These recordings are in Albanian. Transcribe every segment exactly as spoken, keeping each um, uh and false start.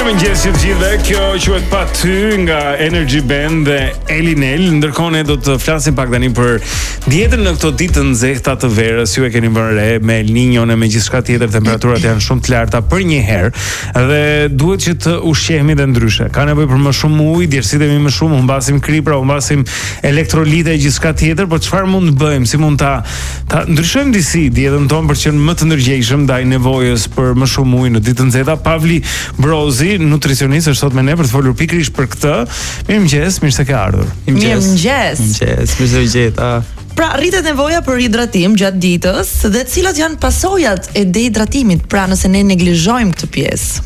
Mirëmëngjes të gjithëve. Kjo quhet Pa Ty nga Energy Band dhe Elinel. Ndërkohë ne do të flasim pak tani për dietën në këto ditë të nxehta të verës. Ju e keni vënë re me El Niño e me gjithçka tjetër, temperaturat janë shumë të larta për një herë dhe duhet që të ushqehemi dhe ndryshe. Ka nevojë për më shumë ujë, djersitemi më shumë, humbasim kripra, humbasim elektrolite e gjithçka tjetër, por çfarë mund të bëjmë? Si mund ta ta ndryshojmë disi dietën tonë për të qenë më të ndërgjegjshëm ndaj nevojës për më shumë ujë në ditë të nxehta? Pavli Brozi, nutricionist, është sot me ne për të folur pikërisht për këtë. Mirëmëngjes, mirë se ke ardhur. Mirëmëngjes. Mirëmëngjes, mirë se u gjeta. Pra, rritet nevoja për hidratim gjatë ditës dhe cilat janë pasojat e dehidratimit, pra nëse ne neglizhojmë këtë pjesë.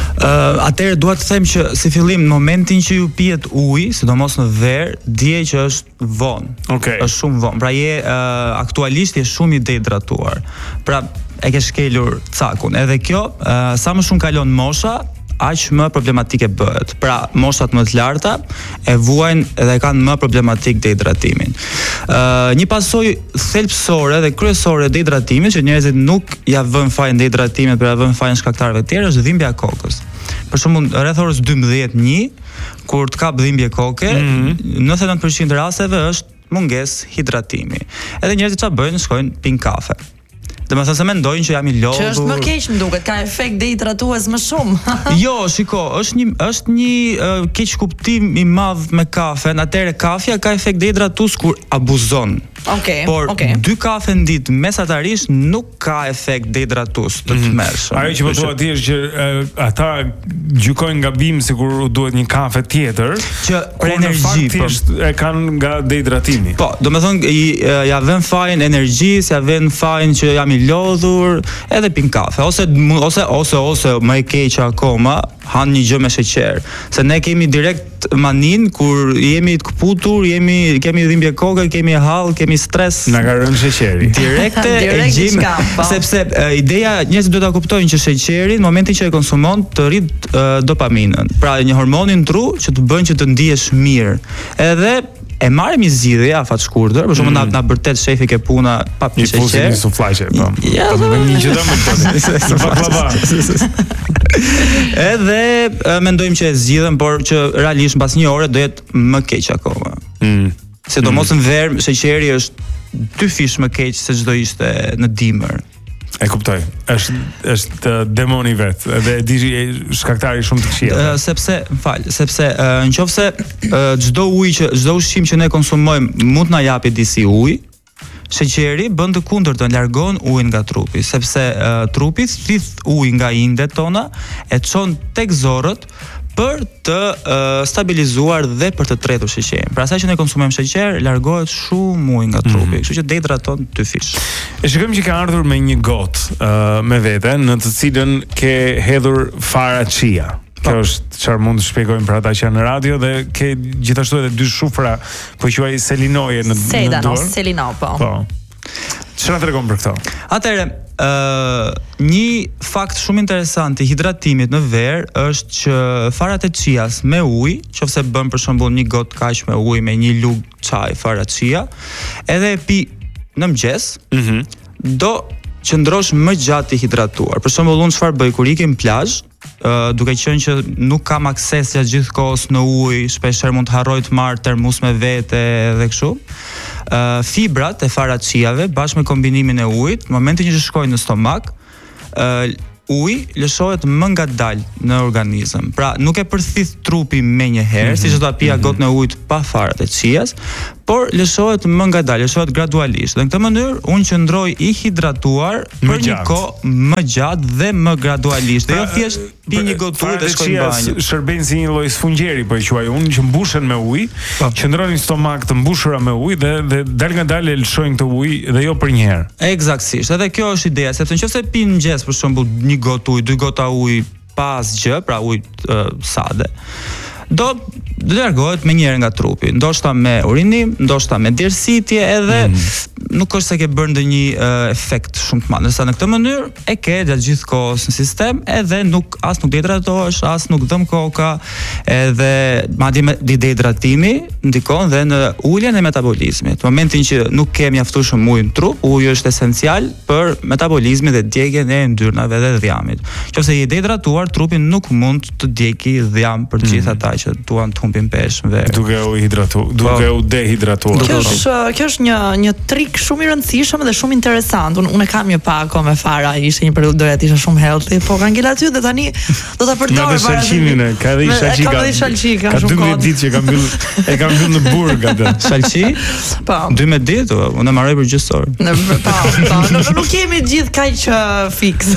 Uh, atëherë dua të them që si fillim në momentin që ju pihet ujë, sidomos në verë, dije që është vonë. Okay. Është shumë vonë. Pra je uh, aktualisht je shumë i dehidratuar. Pra e ke shkelur cakun. Edhe kjo, uh, sa më shumë kalon mosha, aq më problematike bëhet. Pra, moshat më të larta e vuajnë dhe kanë më problematik dehidratimin. Uh, një pasojë thelbësore dhe kryesore e dehidratimit që njerëzit nuk ja vënë fajin dehidratimit, por ja vënë fajin shkaktarëve të tjerë, është dhimbja e kokës. Për shembull, rreth orës dymbëdhjetë një, kur të kap dhimbje koke, mm-hmm. nëntëdhjetë e nëntë përqind rasteve është mungesë hidratimi. Edhe njerëzit çfarë bëjnë? Shkojnë pinë kafe. Dhe më thënë se mendojnë që jam i lodhur. Që është më keq më duket, ka efekt dehidratues më shumë. Jo, shiko, është një është një uh, keq kuptim i madh me kafen. Atëherë kafja ka efekt dehidratues kur abuzon. Okej. Por okay. dy kafe në ditë mesatarisht nuk ka efekt dehidratues të tmerrshëm. Ajo që po thua ti është që uh, ata gjykojnë gabim sikur u duhet një kafe tjetër, që për energji thjesht e kanë nga dehidratimi. Po, domethënë ja vën fajin energjisë, ja vën fajin që jam i lodhur, edhe pin kafe ose ose ose ose më e keq akoma, han një gjë me sheqer. Se ne kemi direkt manin kur jemi të kputur, jemi kemi dhimbje koke, kemi hall, kemi stres. Na ka rënë sheqeri. Direkte e gjim, sepse uh, ideja njerëzit duhet ta kuptojnë që sheqeri në momentin që e konsumon të rrit uh, dopaminën. Pra një hormonin tru që të bën që të ndihesh mirë. Edhe e marrim një zgjidhje afat shkurtër, për shembull na na bërtet shefi ke puna pa sheqer. I fusin në suflaqe, po. Ja, do të një gjë më të baklava. Edhe mendojmë që e zgjidhem, por që realisht mbas një ore do jetë më keq akoma. Mm. Sidomos në verë, sheqeri është dy fish më keq se çdo ishte në dimër. E kuptoj. Është është demoni vet, edhe e di shkaktari shumë të këqija. Uh, sepse, fal, sepse uh, nëse uh, çdo ujë që çdo ushqim që ne konsumojmë mund na japi disi ujë, sheqeri bën të kundërtën, largon ujin nga trupi, sepse uh, trupi thith ujë nga indet tona e çon tek zorrët për të uh, stabilizuar dhe për të tretur sheqerin. Pra sa që ne konsumojmë sheqer, largohet shumë ujë nga trupi, mm. kështu që dehidraton dy fish. E shikojmë që ka ardhur me një gotë uh, me vete, në të cilën ke hedhur fara chia. Kjo është çfarë mund të shpjegojmë për ata që janë në radio, dhe ke gjithashtu edhe dy shufra, po quaj selinoje në dorë. Sedano, selino, po. Po. Çfarë tregon për këto? Atëherë, uh, një fakt shumë interesant i hidratimit në verë është që farat e chias me ujë, nëse bën për shembull një gotë kaq me ujë me një lugë çaj fara chia, edhe e pi në mëngjes, mm-hmm. do qëndrosh më gjatë i hidratuar. Për shembull, unë çfarë bëj kur ikim plazh, uh, duke qenë që nuk kam akses gjatë gjithë kohës në ujë, shpeshherë mund të harroj të marr termos me vete dhe kështu. Uh, fibrat e fara chiave bashkë me kombinimin e ujit, në momentin që shkojnë në stomak, uh, uji lëshohet më ngadalë në organizëm. Pra, nuk e përthith trupi me një herë, mm-hmm. si që ta pija mm-hmm. gotë në ujit pa farat e chias, por lëshohet më ngadalë, lëshohet gradualisht. Dhe në këtë mënyrë, unë qëndroj i hidratuar për një kohë më gjatë dhe më gradualisht. Dhe jo thjesht pi një gotë ujë dhe shkojnë banjë. Shërben si një lloj sfungjeri, po e quaj unë, që mbushen me ujë, qëndrojnë në stomak të mbushura me ujë dhe dhe dal ngadalë lëshojnë këtë ujë dhe jo për një herë. Eksaktësisht. Edhe kjo është ideja, sepse nëse pi në mëngjes për shembull një gotë ujë, dy gota ujë pa asgjë, pra ujë uh, sade. do do largohet me njëherë nga trupi, ndoshta me urinim, ndoshta me djersitje, edhe mm. nuk është se ke bërë ndonjë uh, efekt shumë të madh, ndërsa në këtë mënyrë e ke gjatë gjithë kohës në sistem, edhe nuk as nuk dehidratohesh, as nuk dëm koka, edhe madje dehidratimi ndikon dhe në uljen e metabolizmit. Në momentin që nuk ke mjaftueshëm ujë në trup, uji është esencial për metabolizmin dhe djegjen e yndyrnave dhe dhjamit. Nëse je dehidratuar, trupi nuk mund të djegë dhjam për të gjithë ata që duan të humbin peshë ve. Duke u hidratuar, duke u dehidratuar. Kjo është kjo është një një trik shumë i rëndësishëm dhe shumë interesant. Unë unë kam një pak me fara, ishte një periudhë doja të isha shumë healthy, po kanë ngel aty dhe tani do ta përdor para. Me shalqimin, ka dhe shalqika. Ka dhe shalqika shumë. Ka dymbëdhjetë ditë që kam mbyll, e kam mbyll në burg atë. Shalqi? Po. dymbëdhjetë ditë, unë marrë për gjysor. Po, po, nuk kemi gjithë kaq fix.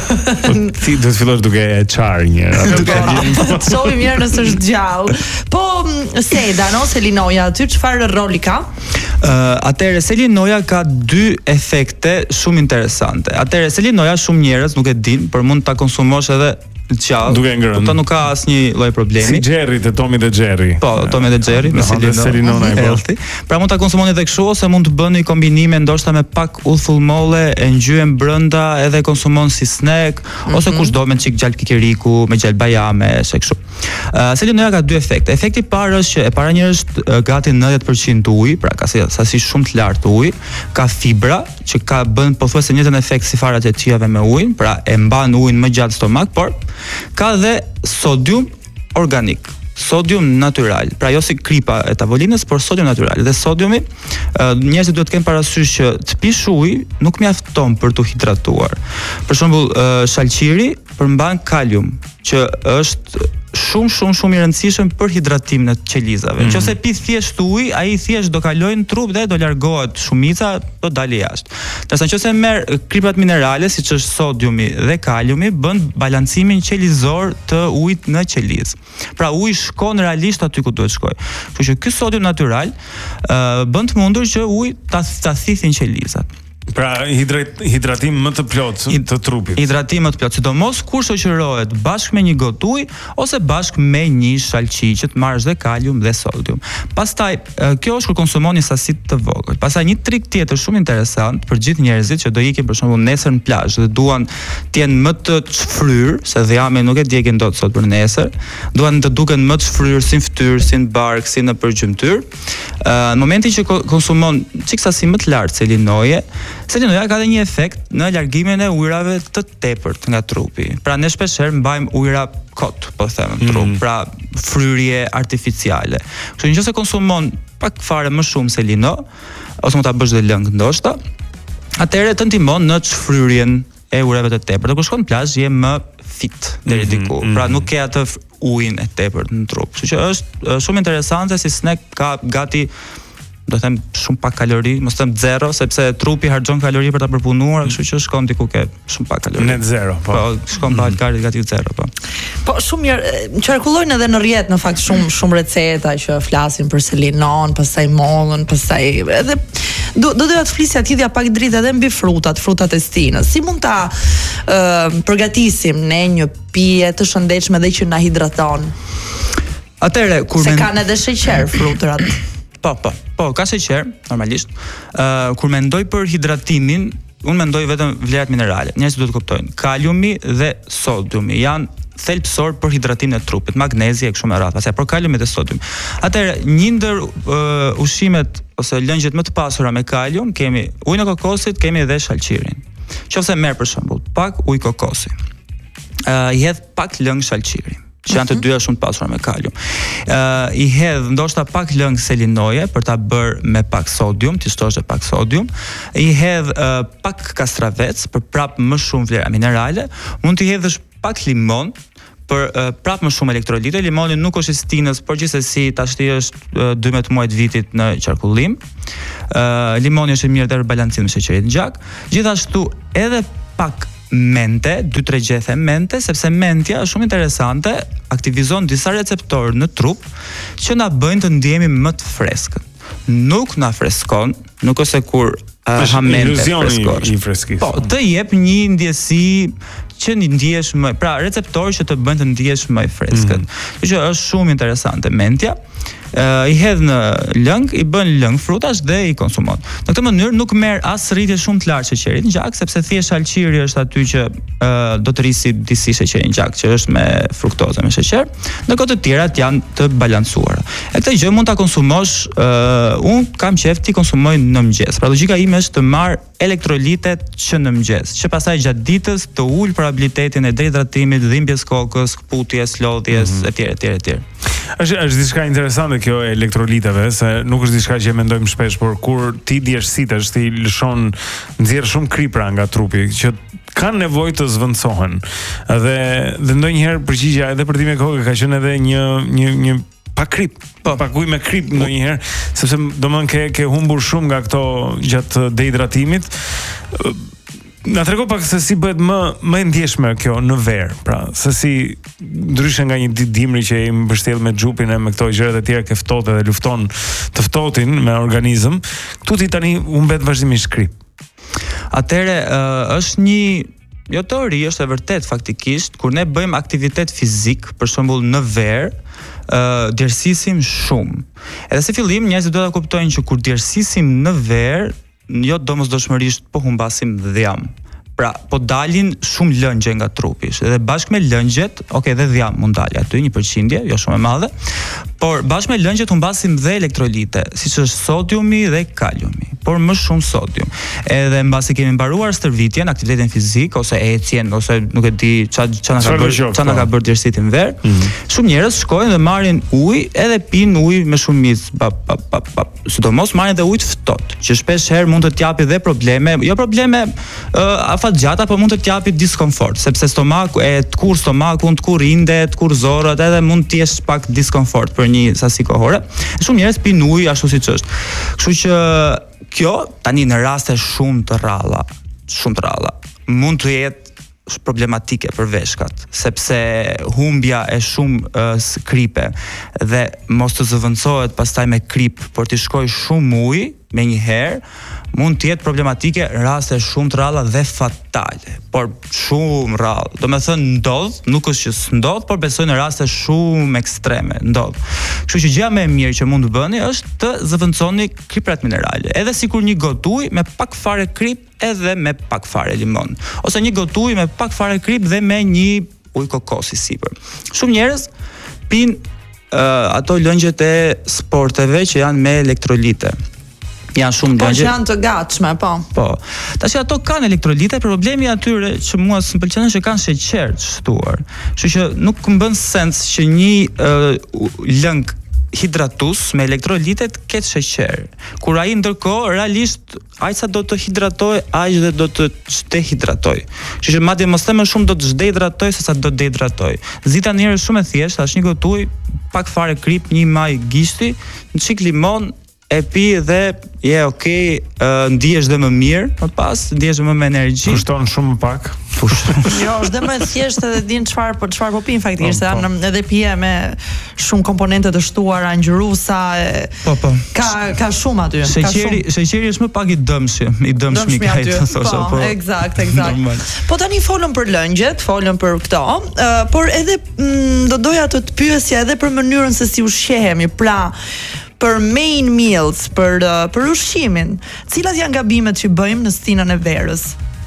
Ti do të fillosh duke e çar një. Duke shohim mirë nëse është gjallë. Po Seda, no, selinoja, aty çfarë roli ka? Uh, atëre selinoja ka dy efekte shumë interesante. Atëre selinoja shumë njerëz nuk e din, por mund ta konsumosh edhe gjallë. Duke ngrënë. Po nuk ka asnjë lloj problemi. Si Jerry te Tommy dhe Jerry. Po, Tommy dhe Jerry me selinona e healthy. Pra mund ta konsumoni edhe kështu ose mund të bëni kombinime ndoshta me pak udhfull molle, e ngjyen brenda edhe konsumon si snack, mm-hmm. ose kushdo me çik gjallë kikiriku, me gjallë bajame, se kështu. Uh, selinoja ka dy efekte. Efekti i parë është që e para njërë është uh, gati nëntëdhjetë përqind ujë, pra ka sasi shumë të lartë ujë, ka fibra që ka bën pothuajse njëjtën efekt si farat e qijave me ujin, pra e mban ujin më gjatë stomak, por ka dhe sodium organik, sodium natyral, pra jo si kripa e tavolinës, por sodium natyral. Dhe sodiumi, njerëzit duhet të kenë parasysh që të pish ujë nuk mjafton për të hidratuar. Për shembull, shalqiri përmban kalium, që është shumë shumë shumë i rëndësishëm për hidratimin e qelizave. Mm. Nëse pi thjesht ujë, ai thjesht do kalojë në trup dhe do largohet shumica, do dalë jashtë. Ndërsa nëse merr kripat minerale siç është sodiumi dhe kaliumi, bën balancimin qelizor të ujit në qeliz. Pra uji shkon realisht aty ku duhet shkojë. Kështu që ky sodium natyral uh, bën të mundur që uji ta ta thithin qelizat. Pra hidrat, hidratim më të plot të trupit. Hidratim më të plot, sidomos kur shoqërohet bashkë me një gotë ujë ose bashkë me një shalqi që të marrësh dhe kalium dhe sodium. Pastaj kjo është kur konsumoni sasi të vogël. Pastaj një trik tjetër shumë interesant për gjithë njerëzit që do ikin për shembull nesër në plazh dhe duan të jenë më të çfryr, se dhjami nuk e djegin dot sot për nesër, duan të duken më të çfryr si në fytyrë, si në bark, si në përgjymtyr. Në momentin që konsumon çik sasi më të lartë selinoje, selinoja ka dhe një efekt në largimin e ujrave të tepërt nga trupi. Pra ne shpeshherë mbajmë ujra kot, po them, në trup, mm. pra fryrje artificiale. Kështu që nëse konsumon pak fare më shumë selino, ose mund ta bësh dhe lëng ndoshta, atëherë të ndihmon në çfryrjen e ujrave të tepërt. Kur shkon në plazh je më fit deri diku. Mm-hmm. Pra nuk ke atë ujin e tepërt në trup. Kështu që është shumë interesante si snack, ka gati do të them shumë pak kalori, mos them zero, sepse trupi harxhon kalori për ta përpunuar, kështu që shkon diku ke shumë pak kalori. Net zero, po. Po shkon pa kalori gati zero, po. Po shumë mirë, qarkullojnë edhe në rrjet në fakt shumë shumë receta që flasin për selinon, pastaj mollën, pastaj edhe do do doja të flisja tidhja pak dritë edhe mbi frutat, frutat e stinës. Si mund ta uh, përgatisim ne një pije të shëndetshme dhe që na hidraton? Atëre kur se men... kanë edhe sheqer frutrat. Po, po, po, ka sheqer, normalisht. Uh, kur mendoj për hidratimin, unë mendoj vetëm vlerat minerale. Njerëzit duhet të kuptojnë. Kaliumi dhe sodiumi janë thelbësor për hidratimin e trupit, magnezi e kështu me radhë, pastaj por kaliumi dhe sodium. Atëherë, një ndër uh, ushqimet ose lëngjet më të pasura me kalium, kemi ujin e kokosit, kemi edhe shalqirin. Nëse merr për shembull pak ujë kokosi, uh, i hedh pak lëng shalqiri, që janë të dyja shumë të pasura me kalium. Uh, I hedh ndoshta pak lëng selinoje për ta bërë me pak sodium, ti shtosh dhe pak sodium. I hedh uh, pak kastravec për prap më shumë vlera minerale. Mund t'i hedhësh pak limon për uh, prap më shumë elektrolite. Limoni nuk është i stinës, por gjithsesi tashti është uh, dymbëdhjetë muajt vitit në qarkullim. Uh, limoni është i mirë për balancimin e sheqerit në gjak. Gjithashtu edhe pak mente, dy tre gjethe mente, sepse mentja është shumë interesante, aktivizon disa receptorë në trup që na bëjnë të ndjehemi më të freskët. Nuk na freskon, nuk është se kur uh, ha mente freskosh. I freskis. Po, të jep një ndjesi që ndihesh më, pra receptorë që të bëjnë të ndihesh më i freskët. Kështu që është shumë interesante mendja. Uh, i hedh në lëng, i bën lëng frutash dhe i konsumon. Në këtë mënyrë nuk merr as rritje shumë të lartë sheqerit në gjak, sepse thjesht alqiri është aty që uh, do të rrisi disi sheqerin në gjak, që është me fruktozë, me sheqer, ndërkohë të tjerat janë të balancuara. E këtë gjë mund ta konsumosh, uh, unë kam qejf ti konsumoj në mëngjes. Pra logjika ime është të marr elektrolitet që në mëngjes, që pastaj gjatë ditës të ul probabilitetin e dehidratimit, dhimbjes kokës, kputjes, lodhjes, etj, etj, etj. Është është diçka interesante kjo e elektroliteve, se nuk është diçka që e mendojmë shpesh, por kur ti djersitesh, ti lëshon nxjerr shumë kripra nga trupi që kanë nevojë të zvendësohen. Dhe dhe ndonjëherë përgjigjja edhe për dhimbje kokë ka qenë edhe një një një pa krip, pa paguaj me krip ndonjëherë, sepse domthon ke ke humbur shumë nga këto gjatë dehidratimit. Na trego pak se si bëhet më më e ndjeshme kjo në verë, pra se si ndryshe nga një ditë dimri që i mbështjell me xhupin e me këto gjërat e tjera që ftohtë dhe lufton të ftohtin me organizëm, këtu ti tani humbet vazhdimisht krip. Atëre uh, është një jo teori, është e vërtet faktikisht, kur ne bëjmë aktivitet fizik, për shembull në verë, uh, djersisim shumë. Edhe si fillim njerëzit do ta kuptojnë që kur djersisim në verë, jo domosdoshmërisht po humbasim dhjam. Pra, po dalin shumë lëngje nga trupi. Dhe bashkë me lëngjet, okay, dhe dhjam mund dalë aty një përqindje, jo shumë e madhe, por bashkë me lëngjet humbasim dhe elektrolite, siç është sodiumi dhe kaliumi, por më shumë sodium. Edhe mbasi kemi mbaruar stërvitjen, aktivitetin fizik ose ecjen ose nuk e di ç'a ç'a na ka bërë, ç'a na ka bërë djersitin ver. Mm-hmm. Shumë njerëz shkojnë dhe marrin ujë edhe pinë ujë me shumicë, pa pa pa pa. Sidomos marrin edhe ujë të ftohtë, që shpesh herë mund të t'japi dhe probleme, jo probleme uh, afatgjata, por mund të t'japi diskomfort, sepse stomaku e të kur stomakun, të kur rindet, të kur zorrat, edhe mund të jesh pak diskomfort për një sasi kohore. Shumë njerëz pinë ujë ashtu siç është. Kështu që kjo tani në raste shumë të rralla, shumë të rralla, mund të jetë problematike për veshkat, sepse humbja e shumë uh, kripe dhe mos të zëvendësohet pastaj me krip, por të shkoj shumë ujë me një herë, mund të jetë problematike raste shumë të rralla dhe fatale, por shumë rrallë. Do me thënë ndodh, nuk është që s'ndodh, por besoj në raste shumë ekstreme, ndodh. Kështu që gjëja më e mirë që mund të bëni është të zëvendësoni kriprat minerale, edhe sikur një gotë ujë me pak fare krip edhe me pak fare limon, ose një gotë ujë me pak fare krip dhe me një ujë kokosi sipër. Shumë njerëz pinë uh, ato lëngjet e sporteve që janë me elektrolite. Janë shumë po lëngje. Po janë të gatshme, po. Po. Tash ato kanë elektrolite, problemi atyre që mua s'm pëlqen është që kanë sheqer të shtuar. Kështu që nuk më bën sens që një uh, lëng hidratus me elektrolitet ketë sheqer. Kur ai ndërkohë realisht aq sa do të hidratoj, aq dhe do të dehidratoj. Kështu që madje mos them më shumë do të dehidratoj se sa do të dehidratoj. Zita një herë shumë e thjeshtë, tash një gotë ujë, pak fare krip, një maj gishti, një çik limon, e pi dhe je okay, uh, ndihesh dhe më mirë, më pas ndihesh më me energji. Kushton shumë më pak. Jo, është dhe më e thjeshtë edhe din çfarë po çfarë po pin faktikisht, se janë edhe pije me shumë komponente të shtuara, ngjyrusa, po po. Ka ka shumë aty. Sheqeri, sheqeri është më pak i dëmshëm, i dëmshëm i kaj të thosha, po. Po, eksakt, eksakt. Po tani folëm për lëngjet, folëm për këto, uh, por edhe mm, do doja të të pyesja edhe për mënyrën se si ushqehemi, pra për main meals, për uh, për ushqimin. Cilat janë gabimet që bëjmë në stinën e verës?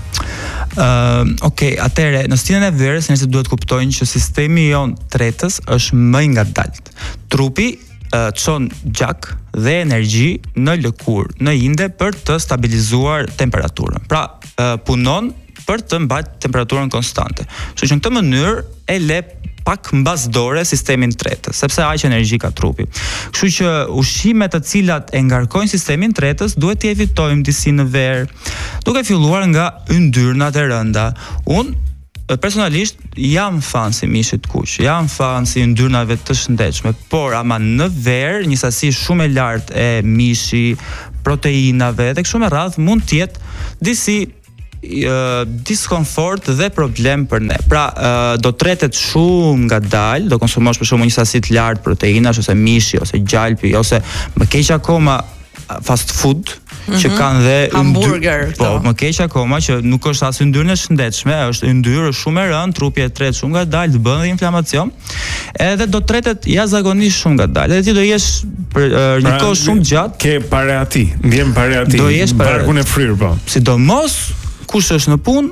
Uh, ok, atëre, në stinën e verës njerëzit duhet kuptojnë që sistemi jon tretës është më i ngadalt. Trupi uh, çon gjak dhe energji në lëkurë, në inde për të stabilizuar temperaturën. Pra, uh, punon për të mbajtur temperaturën konstante. Kështu që në këtë mënyrë e le pak mbasdore sistemin tretës, sepse aq energji ka trupi. Kështu që ushqimet të cilat e ngarkojnë sistemin tretës duhet t'i evitojmë disi në verë, duke filluar nga yndyrnat e rënda. Unë personalisht jam fan si mishit kuq, jam fan si yndyrnave të shëndetshme, por ama në verë një sasi shumë e lartë e mishi, proteinave dhe kështu me radhë mund të jetë disi Uh, diskomfort dhe problem për ne. Pra, uh, do tretet shumë ngadalë, do konsumosh për shembull një sasi të lartë proteinash ose mishi ose gjalpi ose më keq akoma fast food mm-hmm. që kanë dhe hamburger, po, më keq akoma që nuk është as yndyrë e shëndetshme, është yndyrë shumë e rënd, trupi e tret shumë ngadalë, të bën dhe inflamacion. Edhe do tretet jashtëzakonisht shumë ngadalë. Edhe ti do jesh për uh, një pra, kohë shumë gjatë. Ke pare ati, ndjem pare ati. Do jesh pare barkun e fryrë, po. Sidomos kush është në punë,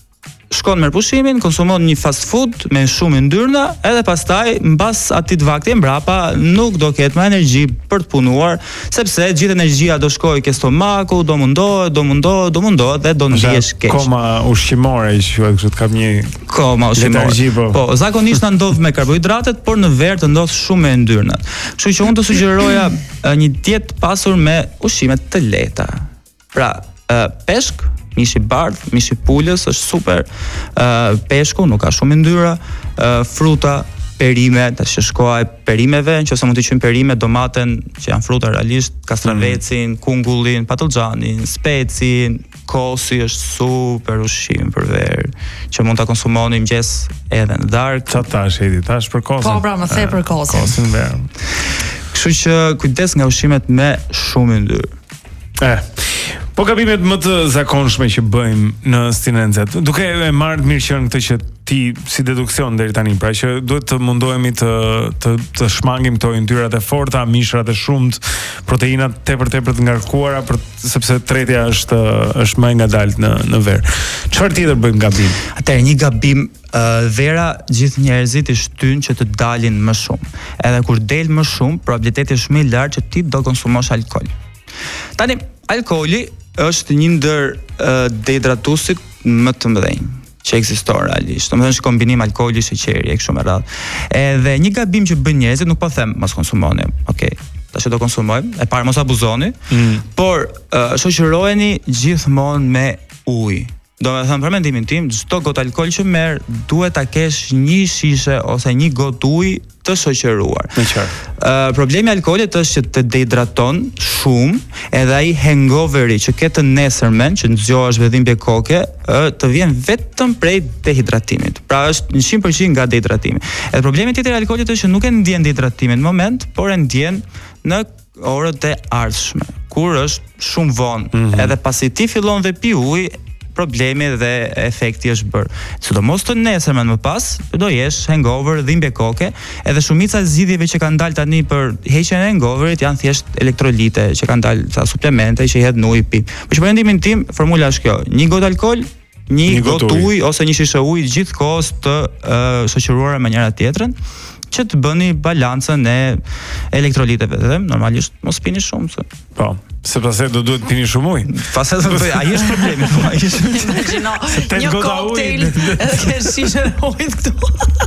shkon merr pushimin, konsumon një fast food me shumë yndyrna, edhe pastaj mbas atij vakti mbrapa nuk do ketë më energji për të punuar, sepse gjithë energjia do shkojë ke stomaku, do mundohet, do mundohet, do mundohet dhe do ndihesh keq. Koma ushqimore që quhet kështu, të kam një koma ushqimore. Po. po, zakonisht na ndodh me karbohidratet, por në verë të ndodh shumë me yndyrnat. Kështu që unë të sugjeroja një dietë pasur me ushqime të lehta. Pra, peshk, mishi bardh, mishi pulës është super, uh, peshku nuk ka shumë yndyrra, uh, fruta, perime, tash shkoa e perimeve, nëse mund të quajmë perime, domaten, që janë fruta realisht, kastravecin, mm. kungullin, patlıxhanin, specin, kosi është super ushqim për verë, që mund ta konsumoni mëngjes edhe në darkë. Çfarë tash Edi, tash për kosin? Po, pra, më the për kosin. Kosin verë. Kështu që kujdes nga ushqimet me shumë yndyrë. Eh. Po gabimet më të zakonshme që bëjmë në abstinencet, duke e marrë mirë qenë këtë që ti si deduksion deri tani, pra që duhet të mundohemi të të, të shmangim këto yndyrrat e forta, mishrat e shumt, proteinat tepër tepër të ngarkuara, për sepse tretja është është më e ngadalt në në verë. Çfarë tjetër bëjmë gabim? Atëherë një gabim, uh, vera gjithë njerëzit i shtyn që të dalin më shumë. Edhe kur del më shumë, probabiliteti është më i lartë që ti do konsumosh alkool. Tani, alkooli është një ndër uh, dehidratuesit më të mëdhenj që ekziston realisht. Domethënë është kombinim alkooli, sheqeri e kështu me radhë. Edhe një gabim që bën njerëzit, nuk po them mos konsumoni. Okej. Okay. Tash do konsumojmë, e parë mos abuzoni, mm. por uh, shoqëroheni gjithmonë me ujë. Do me thëmë për mendimin tim, çdo gotë alkool që merr duhet ta kesh një shishe ose një gotë ujë të shoqëruar. Në qartë. Uh, problemi i alkoolit është që të dehidraton shumë, edhe ai hangoveri që ke të nesërmen, që nxjohesh me dhimbje koke, uh, të vjen vetëm prej dehidratimit. Pra është njëqind përqind nga dehidratimi. Edhe problemi tjetër i alkoolit është që nuk e ndjen dehidratimin në moment, por e ndjen në orët e ardhshme, kur është shumë vonë. Mm-hmm. Edhe pasi ti fillon dhe pi ujë, problemi dhe efekti është bërë. Sidomos të nesërmen më pas, do jesh hangover, dhimbje koke, edhe shumica e zgjidhjeve që kanë dalë tani për heqjen e hangoverit janë thjesht elektrolite, që kanë dalë ca suplemente që i hedh në ujë pi. Por që për mendimin tim, formula është kjo: një gotë alkool, një, një gotë ujë ose një shishe ujë gjithkohës të uh, shoqëruara me njëra tjetrën, që të bëni balancën e elektroliteve. Dhe normalisht mos pini shumë se. Po, sepse do duhet pini shumë ujë. Pastaj do të ai është problemi, po ai është. Imagjino një koktel edhe ke shishën e ujit këtu.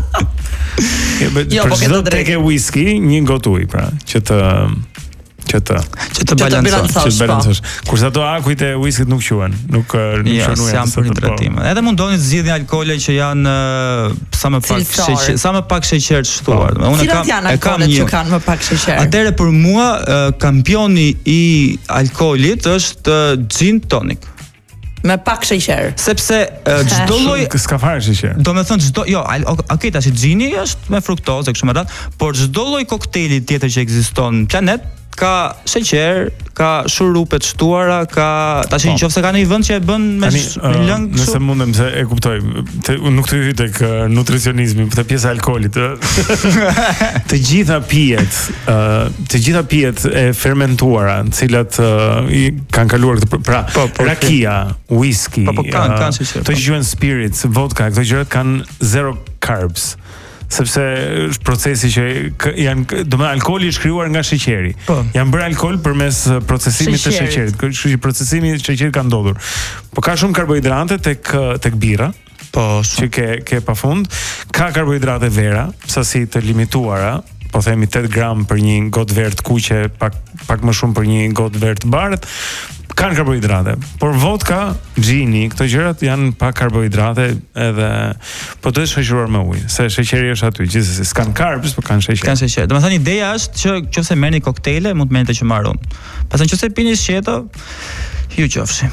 Jo, po çdo tek e whisky, një gotë ujë, pra, që të që të që të balancosh, që të balancosh. Kurse ato akuit e whiskit nuk quhen, nuk nuk ja, shënuan janë për hidratim. Edhe mundoni të zgjidhni alkoole që janë sa më pak sheqer, sa më pak sheqer të shtuar. Unë kam e kam një që kanë më pak sheqer. Atëherë për mua kampioni i alkoolit është gin tonic. Me pak sheqer. Sepse çdo lloj s'ka fare sheqer. Do të thonë çdo, jo, okay, tash gjini është me fruktozë kështu më radh, por çdo lloj koktejli tjetër që ekziston në planet ka sheqer, ka shurupe të shtuara, ka tash oh. Nëse ka një vend që e bën me me lëng, uh, nëse mundem se e kuptoj, te, nuk të hyj tek uh, nutricionizmi, por te pjesa e alkoolit. Të gjitha pijet, uh, të gjitha pijet e fermentuara, të cilat uh, i kanë kaluar këtë, pra po, po, rakia, whisky, po, po, kanë, kanë sheqer, to që quhen spirits, vodka, këto gjërat kanë zero carbs. Sepse është procesi që janë, do të thonë alkooli është krijuar nga sheqeri. Po. Janë bërë alkool përmes procesimit të sheqerit. Kështu që procesimi i sheqerit ka ndodhur. Po ka shumë karbohidrate tek tek birra. Po, që ke ke pafund, ka karbohidrate vera, sasi të limituara, po themi tetë gram për një gotë verë të kuqe, pak pak më shumë për një gotë verë të bardhë. Kanë karbohidrate, por vodka, gjini, këto gjërat janë pa karbohidrate edhe po duhet shoqëruar me ujë, se sheqeri është aty, gjithsesi s'kan carbs, por kanë sheqer. Kanë sheqer. Domethënë ideja është që nëse merrni koktejle, mund të merrni të që marron. Pastaj nëse pini sheto, Ju qofshi.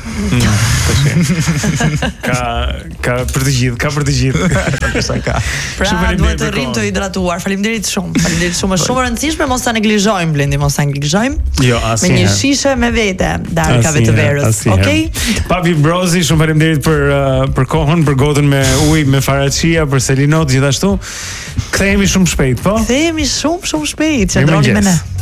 Ka ka për të gjithë, ka për të gjithë. Sa ka. Pra duhet të rrim të hidratuar. Faleminderit shumë. Faleminderit shumë, është shumë e rëndësishme mos ta neglizhojmë Blendi, mos ta neglizhojmë. Jo, asnjëherë. Me një shishe me vete darkave të verës. Okej? Papi Brozi, shumë faleminderit për uh, për kohën, për gotën me ujë, me faraçia, për selinot gjithashtu. Kthehemi shumë shpejt, po? Kthehemi shumë shumë shpejt. Qëndroni me ne.